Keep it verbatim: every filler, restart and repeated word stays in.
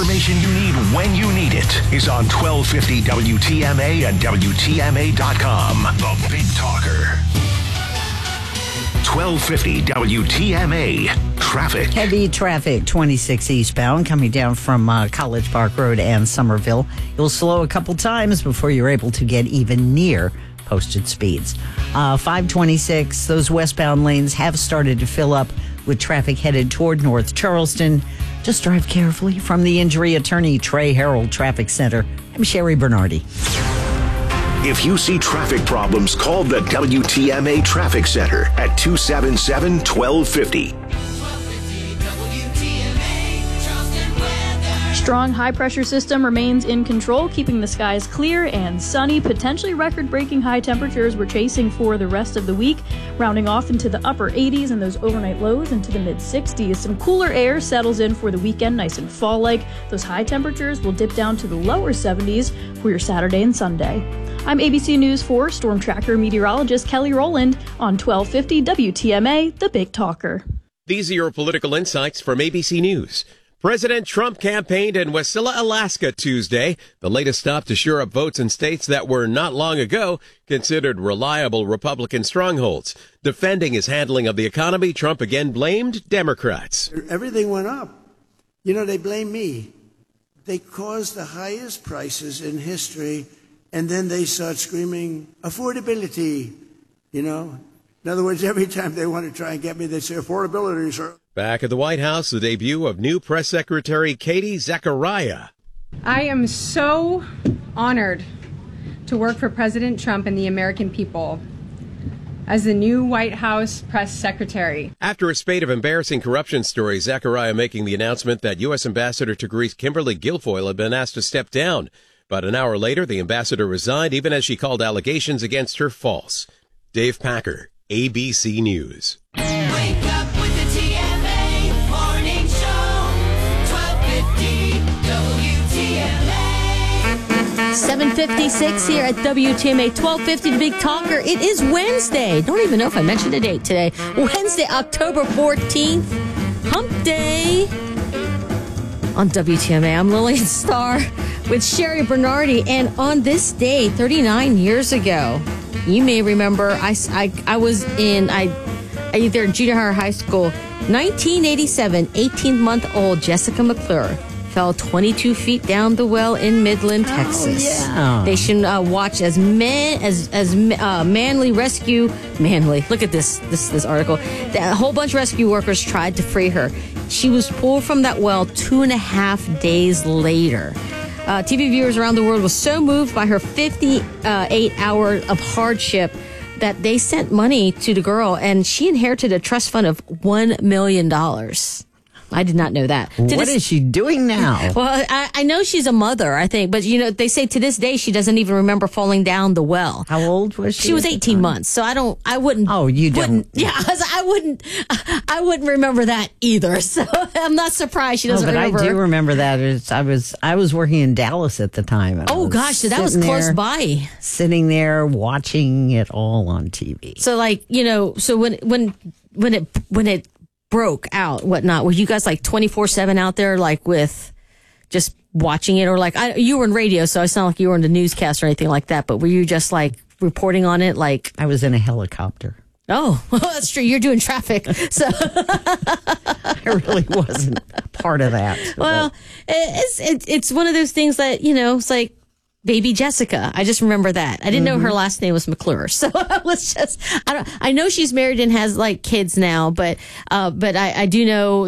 information you need when you need it is on twelve fifty W T M A and W T M A dot com. The Big Talker. twelve fifty W T M A. Traffic. Heavy traffic, twenty-six eastbound, coming down from uh, College Park Road and Somerville. You'll slow a couple times before you're able to get even near posted speeds. Uh, five twenty-six, those westbound lanes have started to fill up with traffic headed toward North Charleston. Just drive carefully. From the injury attorney, Trey Harold Traffic Center, I'm Sherry Bernardi. If you see traffic problems, call the W T M A Traffic Center at two seven seven, one two five zero. Strong high-pressure system remains in control, keeping the skies clear and sunny. Potentially record-breaking high temperatures we're chasing for the rest of the week, rounding off into the upper eighties and those overnight lows into the mid-sixties. Some cooler air settles in for the weekend, nice and fall-like. Those high temperatures will dip down to the lower seventies for your Saturday and Sunday. I'm A B C News four Storm Tracker meteorologist Kelly Rowland on twelve fifty W T M A, The Big Talker. These are your political insights from A B C News. President Trump campaigned in Wasilla, Alaska Tuesday, the latest stop to shore up votes in states that were not long ago considered reliable Republican strongholds. Defending his handling of the economy, Trump again blamed Democrats. Everything went up. You know, they blame me. They caused the highest prices in history, and then they start screaming, affordability, you know. In other words, every time they want to try and get me, they say, affordability, sir. Back at the White House, the debut of new Press Secretary Katie Zachariah. I am so honored to work for President Trump and the American people as the new White House Press Secretary. After a spate of embarrassing corruption stories, Zachariah making the announcement that U S Ambassador to Greece Kimberly Guilfoyle had been asked to step down. But an hour later, the ambassador resigned, even as she called allegations against her false. Dave Packer, A B C News. Wake up with the T M A Morning Show, twelve fifty W T M A. seven fifty-six here at W T M A twelve fifty, The Big Talker. It is Wednesday. Don't even know if I mentioned the date today. Wednesday, October fourteenth, Hump Day. On W T M A, I'm Lillian Starr with Sherry Bernardi. And on this day, thirty-nine years ago, you may remember I, I, I was in I, either junior high or high school. nineteen eighty-seven, eighteen-month-old Jessica McClure fell twenty-two feet down the well in Midland, Texas. Oh, yeah. They should uh, watch as man as as uh, manly rescue manly. Look at this this this article. A whole bunch of rescue workers tried to free her. She was pulled from that well two and a half days later. Uh, T V viewers around the world were so moved by her fifty-eight hours of hardship that they sent money to the girl, and she inherited a trust fund of one million dollars. I did not know that. What this, is she doing now? Well, I, I know she's a mother, I think. But, you know, they say to this day she doesn't even remember falling down the well. How old was she? She was eighteen months. So I don't, I wouldn't. Oh, you don't? Yeah, I wouldn't, I wouldn't remember that either. So I'm not surprised she doesn't oh, but remember. I do remember that. It's, I was I was working in Dallas at the time. Oh, gosh, so that was close there, by. Sitting there watching it all on T V. So, like, you know, so when, when, when it, when it, broke out, whatnot, were you guys like twenty-four seven out there, like with just watching it, or like I, you were in radio, so it's not like you were in the newscast or anything like that, but were you just like reporting on it? Like I was in a helicopter. Oh, that's true. You're doing traffic, so I really wasn't part of that. Well, it's it, it's one of those things that, you know, it's like baby Jessica. I just remember that. I didn't mm-hmm. know her last name was McClure. So let's just, I don't, I know she's married and has like kids now, but, uh, but I, I do know